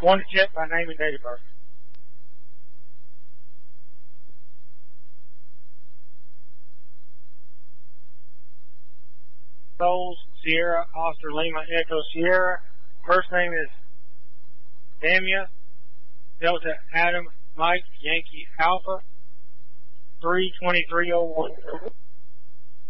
One to check by name and date of birth. Souls, Sierra, Oscar, Lima, Echo, Sierra. First name is Damia, Delta, Adam, Mike, Yankee, Alpha, 32301.